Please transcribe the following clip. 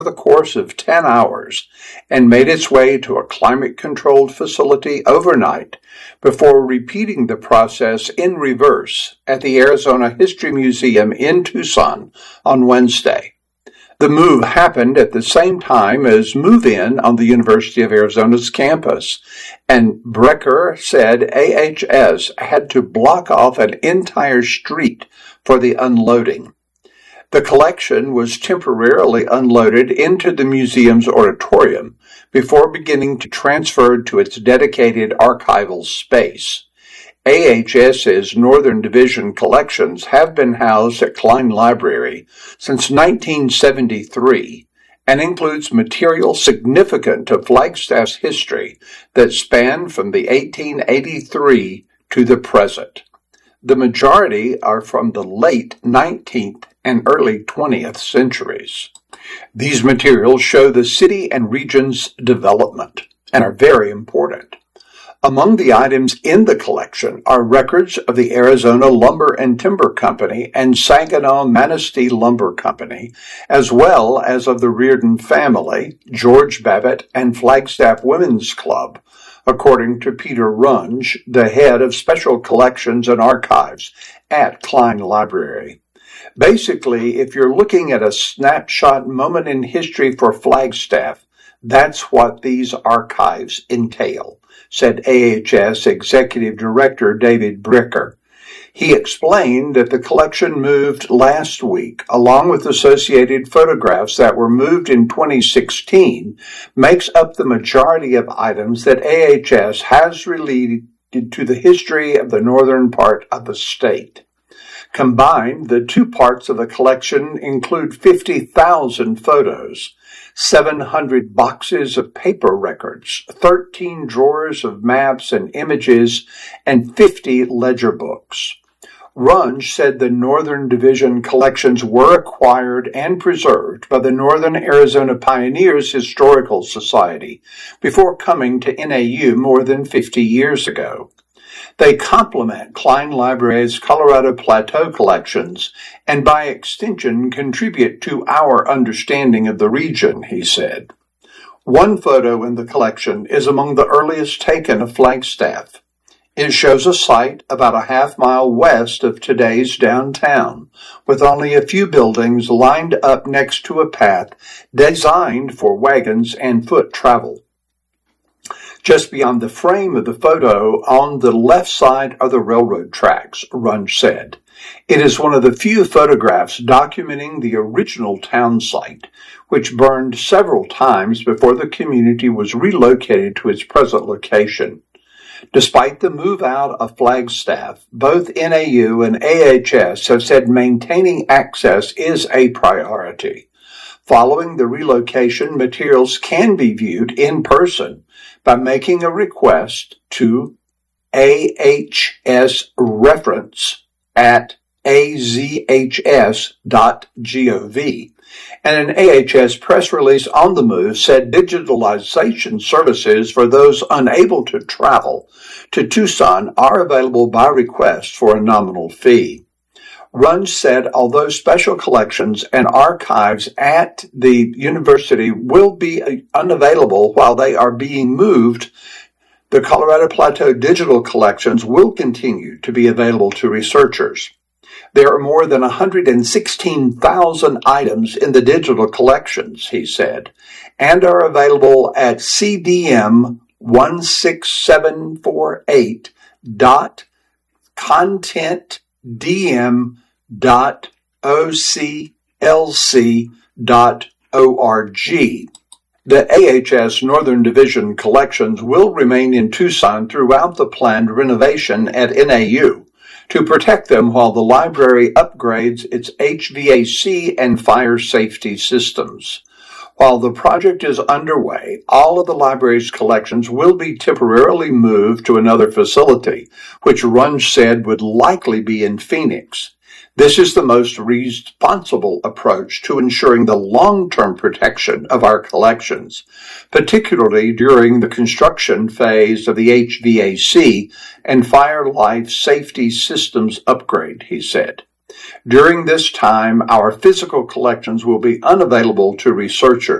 the course of 10 hours and made its way to a climate-controlled facility overnight before repeating the process in reverse at the Arizona History Museum in Tucson on Wednesday. The move happened at the same time as move-in on the University of Arizona's campus, and Brecker said AHS had to block off an entire street for the unloading. The collection was temporarily unloaded into the museum's auditorium before beginning to transfer to its dedicated archival space. AHS's Northern Division collections have been housed at Klein Library since 1973 and includes material significant to Flagstaff's history that span from the 1883 to the present. The majority are from the late 19th and early 20th centuries. These materials show the city and region's development and are very important. Among the items in the collection are records of the Arizona Lumber and Timber Company and Saginaw Manistee Lumber Company, as well as of the Reardon family, George Babbitt, and Flagstaff Women's Club, according to Peter Runge, the head of Special Collections and Archives at Klein Library. Basically, if you're looking at a snapshot moment in history for Flagstaff, that's what these archives entail, said AHS Executive Director David Brecker. He explained that the collection moved last week, along with associated photographs that were moved in 2016, makes up the majority of items that AHS has related to the history of the northern part of the state. Combined, the two parts of the collection include 50,000 photos, 700 boxes of paper records, 13 drawers of maps and images, and 50 ledger books. Runge said the Northern Division collections were acquired and preserved by the Northern Arizona Pioneers Historical Society before coming to NAU more than 50 years ago. They complement Klein Library's Colorado Plateau collections and by extension contribute to our understanding of the region, he said. One photo in the collection is among the earliest taken of Flagstaff. It shows a site about a half-mile west of today's downtown, with only a few buildings lined up next to a path designed for wagons and foot travel. Just beyond the frame of the photo, on the left side are the railroad tracks, Runge said. It is one of the few photographs documenting the original town site, which burned several times before the community was relocated to its present location. Despite the move out of Flagstaff, both NAU and AHS have said maintaining access is a priority. Following the relocation, materials can be viewed in person by making a request to ahsreference@azhs.gov. And an AHS press release on the move said digitalization services for those unable to travel to Tucson are available by request for a nominal fee. Runge said although special collections and archives at the university will be unavailable while they are being moved, the Colorado Plateau digital collections will continue to be available to researchers. There are more than 116,000 items in the digital collections, he said, and are available at cdm16748.content.oclc.org. The AHS Northern Division collections will remain in Tucson throughout the planned renovation at NAU to protect them while the library upgrades its HVAC and fire safety systems. While the project is underway, all of the library's collections will be temporarily moved to another facility, which Runge said would likely be in Phoenix. This is the most responsible approach to ensuring the long-term protection of our collections, particularly during the construction phase of the HVAC and fire life safety systems upgrade, he said. During this time, our physical collections will be unavailable to researchers.